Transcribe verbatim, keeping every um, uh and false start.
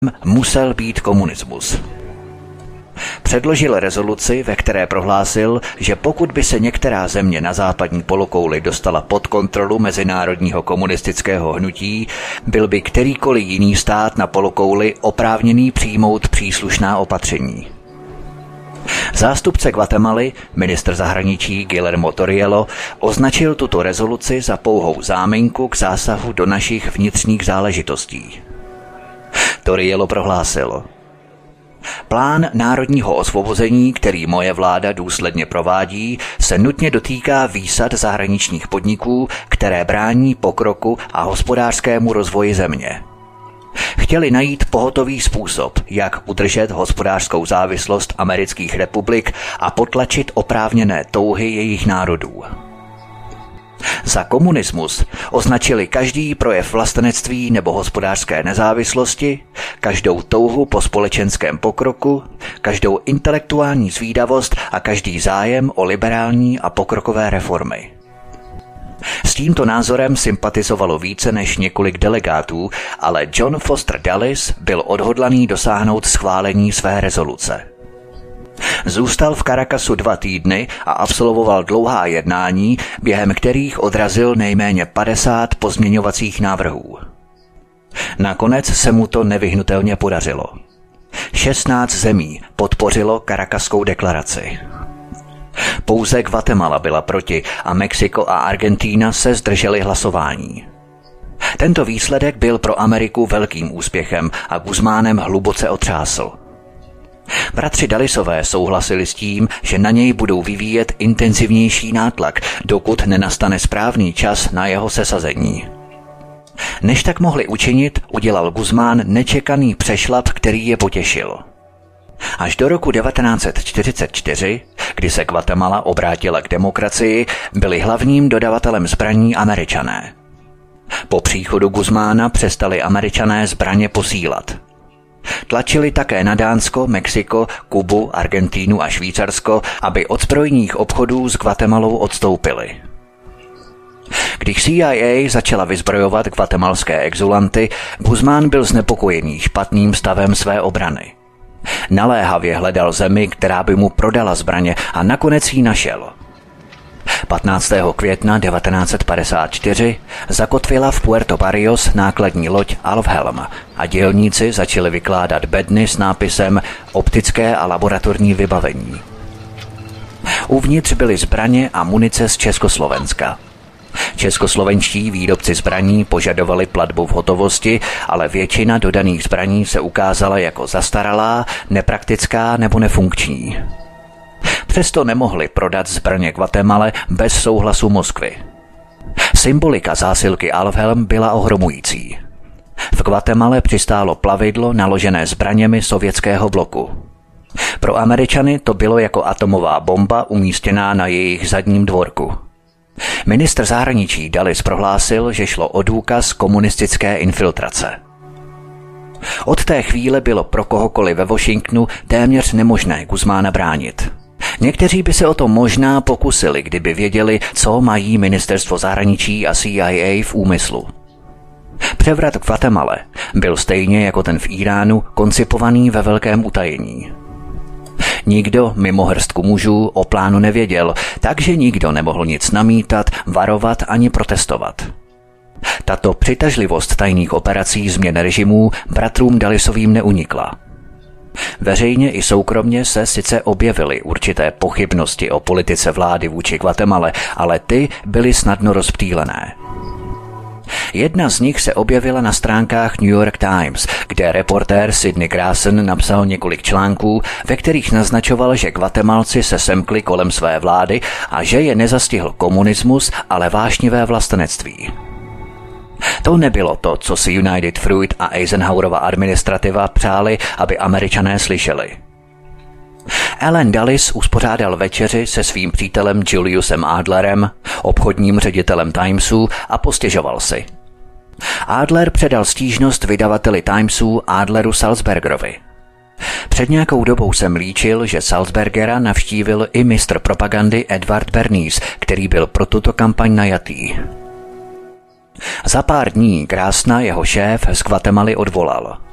musel být komunismus. Předložil rezoluci, ve které prohlásil, že pokud by se některá země na západní polokouli dostala pod kontrolu mezinárodního komunistického hnutí, byl by kterýkoliv jiný stát na polokouli oprávněný přijmout příslušná opatření. Zástupce Guatemaly, ministr zahraničí Guillermo Toriello, označil tuto rezoluci za pouhou záminku k zásahu do našich vnitřních záležitostí. Toriello prohlásil: Plán národního osvobození, který moje vláda důsledně provádí, se nutně dotýká výsad zahraničních podniků, které brání pokroku a hospodářskému rozvoji země. Chtěli najít pohotový způsob, jak udržet hospodářskou závislost amerických republik a potlačit oprávněné touhy jejich národů. Za komunismus označili každý projev vlastenectví nebo hospodářské nezávislosti, každou touhu po společenském pokroku, každou intelektuální zvídavost a každý zájem o liberální a pokrokové reformy. S tímto názorem sympatizovalo více než několik delegátů, ale John Foster Dulles byl odhodlaný dosáhnout schválení své rezoluce. Zůstal v Caracasu dva týdny a absolvoval dlouhá jednání, během kterých odrazil nejméně padesát pozměňovacích návrhů. Nakonec se mu to nevyhnutelně podařilo. šestnáct zemí podpořilo Caracaskou deklaraci. Pouze Guatemala byla proti a Mexiko a Argentína se zdržely hlasování. Tento výsledek byl pro Ameriku velkým úspěchem a Guzmánem hluboce otřásl. Bratři Dullisové souhlasili s tím, že na něj budou vyvíjet intenzivnější nátlak, dokud nenastane správný čas na jeho sesazení. Než tak mohli učinit, udělal Guzmán nečekaný přešlap, který je potěšil. Až do roku devatenáct set čtyřicet čtyři, kdy se Guatemala obrátila k demokracii, byli hlavním dodavatelem zbraní Američané. Po příchodu Guzmána přestali Američané zbraně posílat. Tlačili také na Dánsko, Mexiko, Kubu, Argentínu a Švýcarsko, aby od zbrojních obchodů s Guatemalou odstoupili. Když C I A začala vyzbrojovat guatemalské exulanty, Guzmán byl znepokojený špatným stavem své obrany. Naléhavě hledal zemi, která by mu prodala zbraně, a nakonec ji našel. patnáctého května devatenáct set padesát čtyři zakotvila v Puerto Barrios nákladní loď Alfhelm a dělníci začali vykládat bedny s nápisem optické a laboratorní vybavení. Uvnitř byly zbraně a munice z Československa. Českoslovenští výrobci zbraní požadovali platbu v hotovosti, ale většina dodaných zbraní se ukázala jako zastaralá, nepraktická nebo nefunkční. Přesto nemohli prodat zbraně Guatemale bez souhlasu Moskvy. Symbolika zásilky Alfhelm byla ohromující. V Guatemale přistálo plavidlo naložené zbraněmi sovětského bloku. Pro Američany to bylo jako atomová bomba umístěná na jejich zadním dvorku. Ministr zahraničí Dulles prohlásil, že šlo o důkaz komunistické infiltrace. Od té chvíle bylo pro kohokoliv ve Washingtonu téměř nemožné Guzmána bránit. Někteří by se o to možná pokusili, kdyby věděli, co mají ministerstvo zahraničí a C I A v úmyslu. Převrat v Guatemale byl stejně jako ten v Iránu koncipovaný ve velkém utajení. Nikdo mimo hrstku mužů o plánu nevěděl, takže nikdo nemohl nic namítat, varovat ani protestovat. Tato přitažlivost tajných operací změn režimů bratrům Dullisovým neunikla. Veřejně i soukromně se sice objevily určité pochybnosti o politice vlády vůči Guatemale, ale ty byly snadno rozptýlené. Jedna z nich se objevila na stránkách New York Times, kde reportér Sidney Grayson napsal několik článků, ve kterých naznačoval, že Guatemalci se semkli kolem své vlády a že je nezastihl komunismus, ale vášnivé vlastenectví. To nebylo to, co si United Fruit a Eisenhowerova administrativa přáli, aby Američané slyšeli. Allen Dulles uspořádal večeři se svým přítelem Juliusem Adlerem, obchodním ředitelem Timesu, a postěžoval si. Adler předal stížnost vydavateli Timesu Adleru Salzbergerovi. Před nějakou dobou jsem líčil, že Salzbergera navštívil i mistr propagandy Edward Bernays, který byl pro tuto kampaň najatý. Za pár dní Krásna jeho šéf z Guatemaly odvolal.